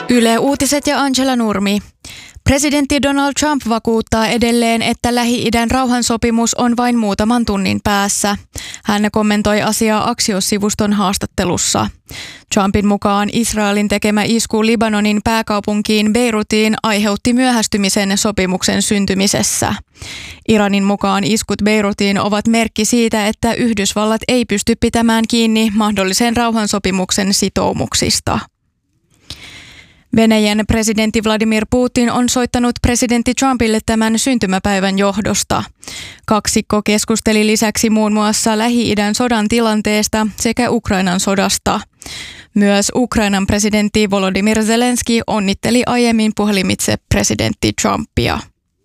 Yle Uutiset ja Angela Nurmi. Presidentti Donald Trump vakuuttaa edelleen, että Lähi-idän rauhansopimus on vain muutaman tunnin päässä. Hän kommentoi asiaa Axios-sivuston haastattelussa. Trumpin mukaan Israelin tekemä isku Libanonin pääkaupunkiin Beirutiin aiheutti myöhästymisen sopimuksen syntymisessä. Iranin mukaan iskut Beirutiin ovat merkki siitä, että Yhdysvallat ei pysty pitämään kiinni mahdollisen rauhansopimuksen sitoumuksista. Venäjän presidentti Vladimir Putin on soittanut presidentti Trumpille tämän syntymäpäivän johdosta. Kaksikko keskusteli lisäksi muun muassa Lähi-idän sodan tilanteesta sekä Ukrainan sodasta. Myös Ukrainan presidentti Volodymyr Zelenski onnitteli aiemmin puhelimitse presidentti Trumpia.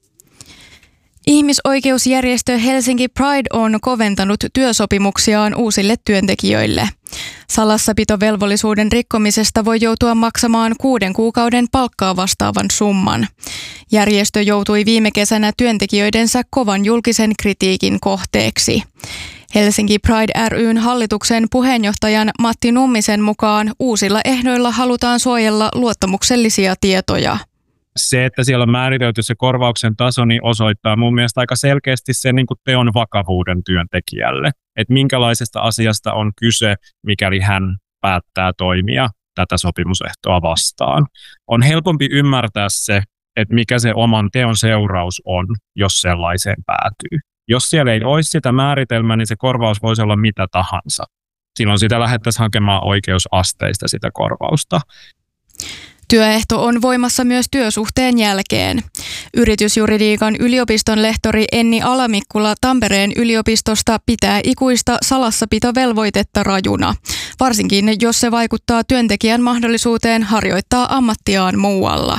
Ihmisoikeusjärjestö Helsinki Pride on koventanut työsopimuksiaan uusille työntekijöille. Salassapitovelvollisuuden rikkomisesta voi joutua maksamaan 6 kuukauden palkkaa vastaavan summan. Järjestö joutui viime kesänä työntekijöidensä kovan julkisen kritiikin kohteeksi. Helsinki Pride ry:n hallituksen puheenjohtajan Matti Nummisen mukaan uusilla ehdoilla halutaan suojella luottamuksellisia tietoja. Se, että siellä on määritelty se korvauksen taso, niin osoittaa mun mielestä aika selkeästi sen niin kuin teon vakavuuden työntekijälle. Että minkälaisesta asiasta on kyse, mikäli hän päättää toimia tätä sopimusehtoa vastaan. On helpompi ymmärtää se, että mikä se oman teon seuraus on, jos sellaiseen päätyy. Jos siellä ei olisi sitä määritelmää, niin se korvaus voisi olla mitä tahansa. Silloin sitä lähdettäisiin hakemaan oikeusasteista sitä korvausta. Työehto on voimassa myös työsuhteen jälkeen. Yritysjuridiikan yliopiston lehtori Enni Alamikkula Tampereen yliopistosta pitää ikuista salassapitovelvoitetta rajuna, varsinkin jos se vaikuttaa työntekijän mahdollisuuteen harjoittaa ammattiaan muualla.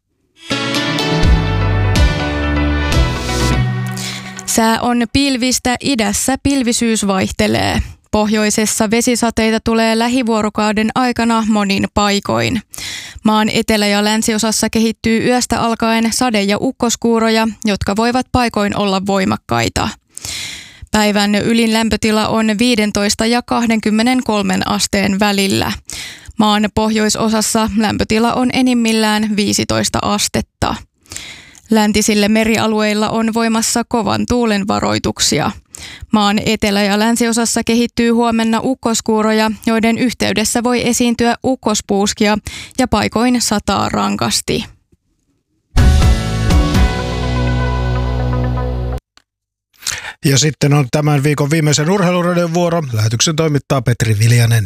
Sää on pilvistä, idässä pilvisyys vaihtelee. Pohjoisessa vesisateita tulee lähivuorokauden aikana monin paikoin. Maan etelä- ja länsiosassa kehittyy yöstä alkaen sade- ja ukkoskuuroja, jotka voivat paikoin olla voimakkaita. Päivän ylin lämpötila on 15 ja 23 asteen välillä. Maan pohjoisosassa lämpötila on enimmillään 15 astetta. Läntisillä merialueilla on voimassa kovan tuulen varoituksia. Maan etelä- ja länsiosassa kehittyy huomenna ukkoskuuroja, joiden yhteydessä voi esiintyä ukkospuuskia ja paikoin sataa rankasti. Ja sitten on tämän viikon viimeisen urheiluradion vuoro. Lähetyksen toimittaa Petri Viljanen.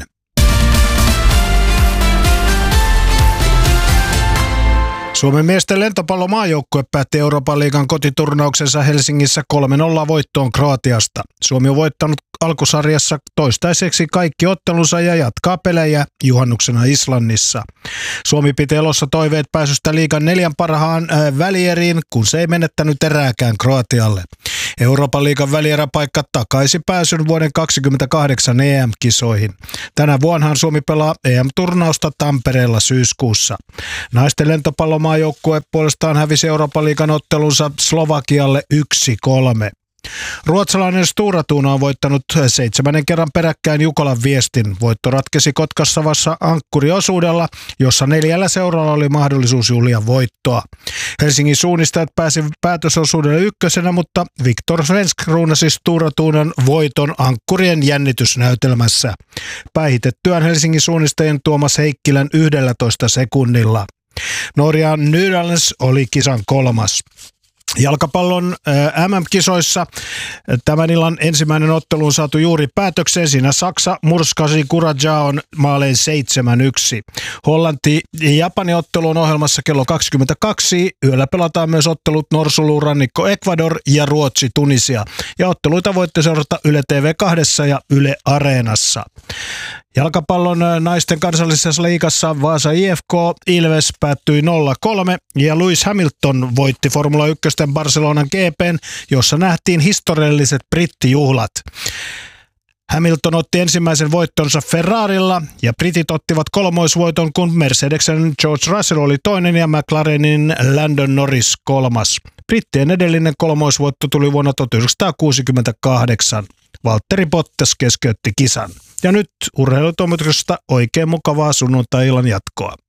Suomen miesten lentopallomaajoukkue päätti Euroopan liigan kotiturnauksensa Helsingissä 3-0 voittoon Kroatiasta. Suomi on voittanut alkusarjassa toistaiseksi kaikki ottelunsa ja jatkaa pelejä juhannuksena Islannissa. Suomi piti elossa toiveet pääsystä liigan 4 parhaan välieriin, kun se ei menettänyt erääkään Kroatialle. Euroopan liigan välieräpaikka takaisi pääsyn vuoden 2028 EM-kisoihin. Tänä vuonnahan Suomi pelaa EM-turnausta Tampereella syyskuussa. Naisten lentopallomaajoukkue puolestaan hävisi Euroopan liigan ottelunsa Slovakialle 1-3. Ruotsalainen Stora Tuna on voittanut 7. kerran peräkkäin Jukolan Viestin. Voitto ratkesi Kotkassavassa ankkuriosuudella, jossa 4 seuralla oli mahdollisuus juhlia voittoa. Helsingin suunnistajat pääsi päätösosuudelle ykkösenä, mutta Viktor Svensk kruunasi Stora Tunan voiton ankkurien jännitysnäytelmässä. Päihitettyään Helsingin suunnistajien Tuomas Heikkilän 11 sekunnilla. Norjan Nydalens oli kisan 3. Jalkapallon MM-kisoissa tämän illan ensimmäinen ottelu on saatu juuri päätökseen. Siinä Saksa murskasi Kurajaon maalein 7-1. Hollanti-Japani ottelu on ohjelmassa kello 22. Yöllä pelataan myös ottelut Norsulurannikko Ecuador ja Ruotsi Tunisia. Ja otteluita voitte seurata Yle TV2 ja Yle Areenassa. Jalkapallon naisten kansallisessa liigassa Vaasa IFK Ilves päättyi 0-3 ja Lewis Hamilton voitti Formula 1 Barcelonan GP:n, jossa nähtiin historialliset brittijuhlat. Hamilton otti ensimmäisen voittonsa Ferrarilla ja britit ottivat kolmoisvoiton, kun Mercedesen George Russell oli toinen ja McLarenin Landon Norris 3. Brittien edellinen kolmoisvoitto tuli vuonna 1968. Valtteri Bottas keskeytti kisan. Ja nyt urheilutoimituksesta oikein mukavaa sunnuntai-illan jatkoa.